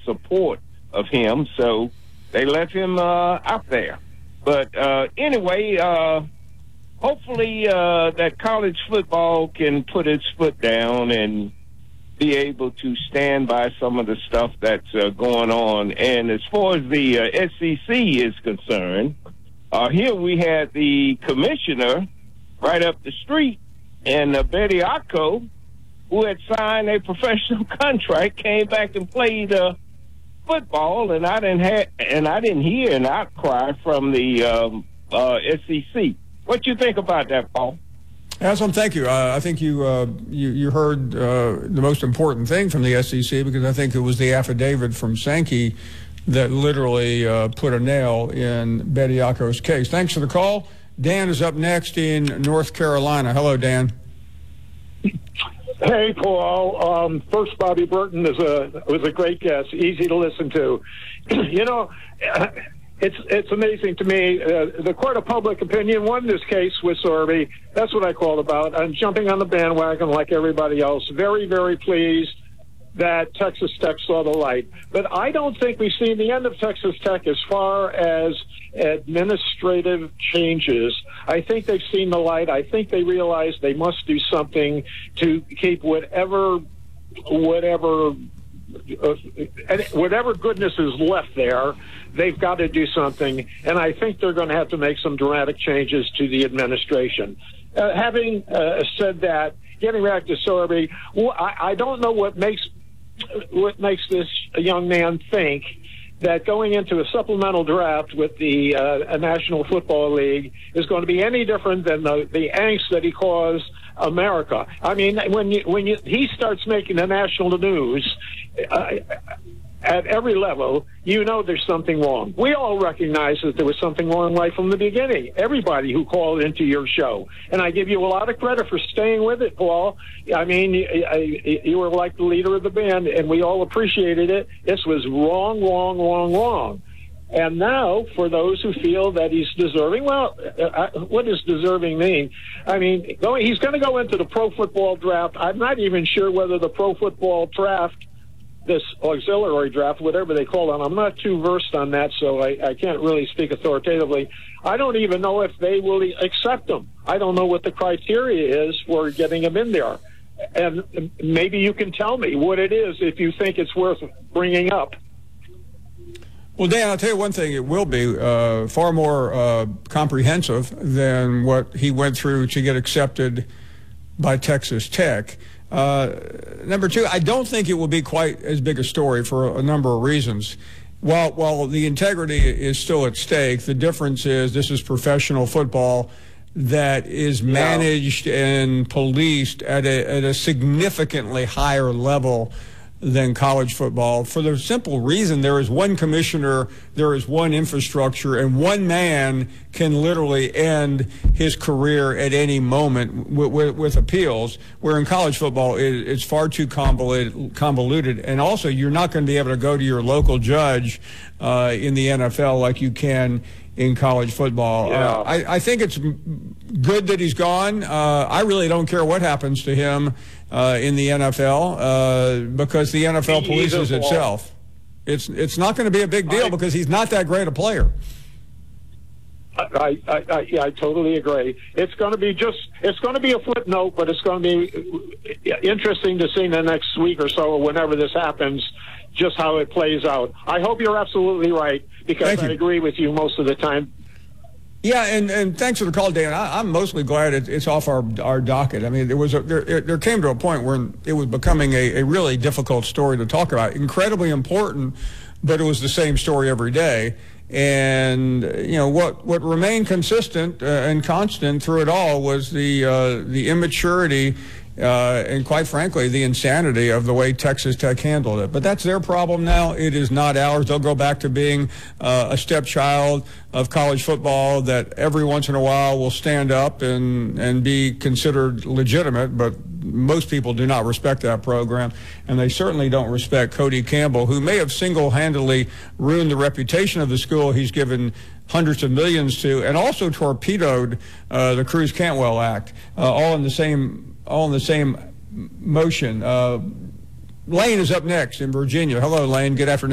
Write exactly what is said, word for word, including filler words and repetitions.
support of him, so they left him uh, out there. But uh, anyway, uh, hopefully uh, that college football can put its foot down and be able to stand by some of the stuff that's uh, going on. And as far as the uh, S E C is concerned, uh, here we had the commissioner right up the street, and uh, Betty Ocko, who had signed a professional contract, came back and played uh, football, and I didn't have, and I didn't hear an outcry from the um, uh, S E C. What you think about that, Paul? Haslam, thank you. Uh, I think you, uh, you you heard uh, the most important thing from the S E C, because I think it was the affidavit from Sankey that literally uh, put a nail in Betty Ocko's case. Thanks for the call. Dan is up next in North Carolina. Hello, Dan. Hey, Paul. Um, first, Bobby Burton is a was a great guest, easy to listen to. You know, it's it's amazing to me. Uh, the court of public opinion won this case with Sorby. That's what I called about. I'm jumping on the bandwagon like everybody else. Very, very pleased that Texas Tech saw the light. But I don't think we've seen the end of Texas Tech as far as administrative changes. I think they've seen the light. I think they realize they must do something to keep whatever, whatever, uh, whatever goodness is left there. They've got to do something, and I think they're going to have to make some dramatic changes to the administration. Uh, having uh, said that, getting back to Sorby, well, I, I don't know what makes what makes this young man think that going into a supplemental draft with the uh, National Football League is going to be any different than the, the angst that he caused America. I mean, when you, when you, he starts making the national news uh, at every level, you know there's something wrong. We all recognize that there was something wrong right from the beginning. Everybody who called into your show. And I give you a lot of credit for staying with it, Paul. I mean, you, you were like the leader of the band, and we all appreciated it. This was wrong, wrong, wrong, wrong. And now, for those who feel that he's deserving, well, uh, what does deserving mean? I mean, going, he's going to go into the pro football draft. I'm not even sure whether the pro football draft, this auxiliary draft, whatever they call it, I'm not too versed on that, so I, I can't really speak authoritatively. I don't even know if they will accept him. I don't know what the criteria is for getting him in there. And maybe you can tell me what it is if you think it's worth bringing up. Well, Dan, I'll tell you one thing. It will be uh, far more uh, comprehensive than what he went through to get accepted by Texas Tech. Uh, number two, I don't think it will be quite as big a story for a number of reasons. While, while the integrity is still at stake, the difference is this is professional football that is managed yeah. and policed at a, at a significantly higher level than college football, for the simple reason there is one commissioner, there is one infrastructure, and one man can literally end his career at any moment with, with, with appeals, where in college football it, it's far too convoluted, convoluted. And also you're not going to be able to go to your local judge uh, in the N F L like you can in college football. Yeah. Uh, I, I think it's good that he's gone. Uh, I really don't care what happens to him uh, in the N F L uh, because the N F L polices itself. It's it's not going to be a big deal I, because he's not that great a player. I, I, I, yeah, I totally agree. It's going to be just, it's going to be a footnote, but it's going to be interesting to see in the next week or so, or whenever this happens, just how it plays out. I hope you're absolutely right, because I agree with you most of the time. Yeah, and, and thanks for the call, Dan. I, I'm mostly glad it, it's off our our docket. I mean, there was a, there, there came to a point where it was becoming a, a really difficult story to talk about. Incredibly important, but it was the same story every day. And you know what what remained consistent uh, and constant through it all was the uh, the immaturity uh, and, quite frankly, the insanity of the way Texas Tech handled it. But that's their problem now. It is not ours. They'll go back to being uh, a stepchild of college football that every once in a while will stand up and, and be considered legitimate, but most people do not respect that program, and they certainly don't respect Cody Campbell, who may have single-handedly ruined the reputation of the school he's given hundreds of millions to, and also torpedoed uh, the Cruz Cantwell Act, uh, all in the same all in the same motion. Uh, Lane is up next in Virginia. Hello, Lane. Good afternoon.